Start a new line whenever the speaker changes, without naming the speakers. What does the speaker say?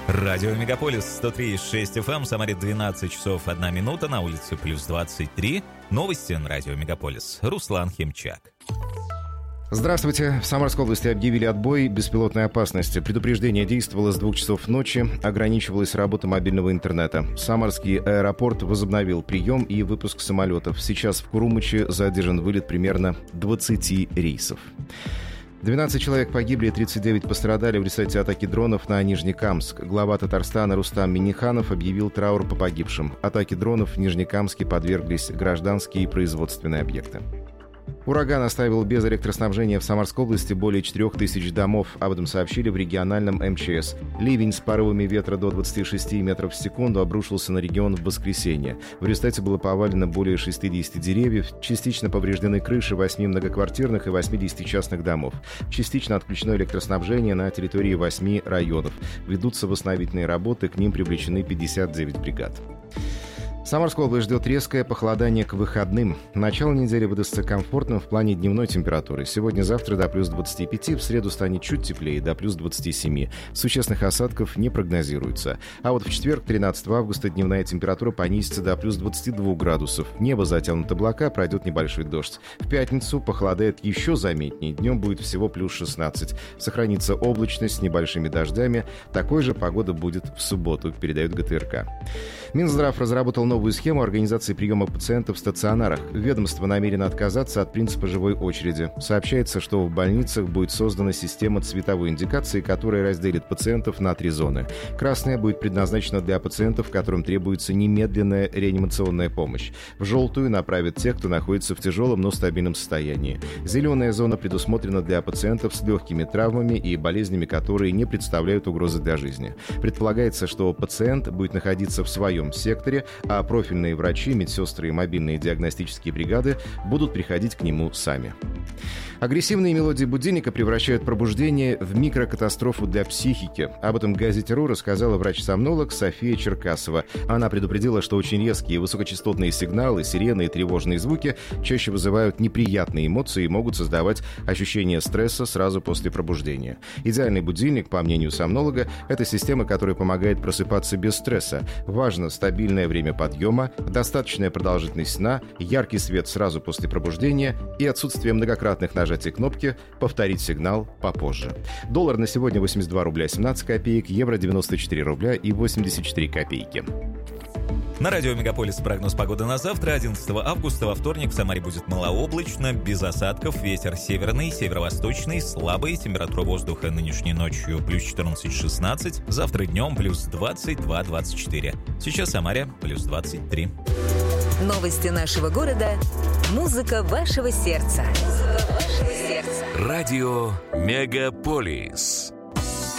Радио Мегаполис 103,6 FM, Самаре 12 часов 1 минута, на улице плюс 23. Новости на Радио Мегаполис. Руслан Химчак.
Здравствуйте. В Самарской области объявили отбой беспилотной опасности. Предупреждение действовало с 2 часов ночи, ограничивалась работа мобильного интернета. Самарский аэропорт возобновил прием и выпуск самолетов. Сейчас в Курумыче задержан вылет примерно 20 рейсов. 12 человек погибли, 39 пострадали в результате атаки дронов на Нижнекамск. Глава Татарстана Рустам Минниханов объявил траур по погибшим. Атаке дронов в Нижнекамске подверглись гражданские и производственные объекты. Ураган оставил без электроснабжения в Самарской области более 4000 домов. Об этом сообщили в региональном МЧС. Ливень с порывами ветра до 26 метров в секунду обрушился на регион в воскресенье. В результате было повалено более 60 деревьев, частично повреждены крыши 8 многоквартирных и 80 частных домов. Частично отключено электроснабжение на территории 8 районов. Ведутся восстановительные работы, к ним привлечены 59 бригад. Самарская область ждет резкое похолодание к выходным. Начало недели выдастся комфортным в плане дневной температуры. Сегодня-завтра до плюс 25, в среду станет чуть теплее, до плюс 27. Существенных осадков не прогнозируется. А вот в четверг, 13 августа, дневная температура понизится до плюс 22 градусов. Небо затянуто облака, пройдет небольшой дождь. В пятницу похолодает еще заметнее. Днем будет всего плюс 16. Сохранится облачность с небольшими дождями. Такой же погода будет в субботу, передает ГТРК. Минздрав разработал новую схему организации приема пациентов в стационарах. Ведомство намерено отказаться от принципа живой очереди. Сообщается, что в больницах будет создана система цветовой индикации, которая разделит пациентов на 3 зоны. Красная будет предназначена для пациентов, которым требуется немедленная реанимационная помощь. В желтую направят тех, кто находится в тяжелом, но стабильном состоянии. Зеленая зона предусмотрена для пациентов с легкими травмами и болезнями, которые не представляют угрозы для жизни. Предполагается, что пациент будет находиться в своем секторе, а профильные врачи, медсестры и мобильные диагностические бригады будут приходить к нему сами. Агрессивные мелодии будильника превращают пробуждение в микрокатастрофу для психики. Об этом Газете.ру рассказала врач-сомнолог София Черкасова. Она предупредила, что очень резкие высокочастотные сигналы, сирены и тревожные звуки чаще вызывают неприятные эмоции и могут создавать ощущение стресса сразу после пробуждения. Идеальный будильник, по мнению сомнолога, это система, которая помогает просыпаться без стресса. Важно стабильное время подъема, достаточная продолжительность сна, яркий свет сразу после пробуждения и отсутствие многократных нажатий кнопки «Повторить сигнал попозже». Доллар на сегодня 82 рубля 17 копеек, евро 94 рубля и 84 копейки.
На радио Мегаполис прогноз погоды на завтра, 11 августа, во вторник. В Самаре будет малооблачно, без осадков, ветер северный, северо-восточный, слабый, температура воздуха нынешней ночью плюс 14-16, завтра днем плюс 22-24. Сейчас в Самаре плюс 23.
Новости нашего города, музыка вашего сердца.
Радио Мегаполис.